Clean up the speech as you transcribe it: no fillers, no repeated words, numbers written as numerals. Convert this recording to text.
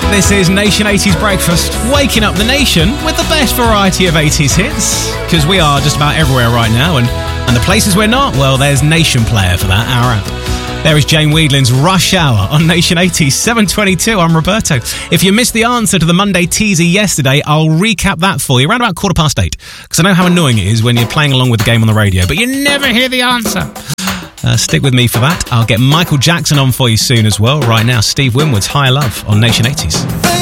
This is Nation 80s Breakfast, waking up the nation with the best variety of 80s hits, because we are just about everywhere right now, and the places we're not, well, there's Nation Player for that, our app. There is Jane Weedlin's Rush Hour on Nation 80s, 7:22. I'm Roberto. If you missed the answer to the Monday teaser yesterday, I'll recap that for you around about 8:15, because I know how annoying it is when you're playing along with the game on the radio, but you never hear the answer. Stick with me for that. I'll get Michael Jackson on for you soon as well. Right now, Steve Winwood's High Love on Nation 80s.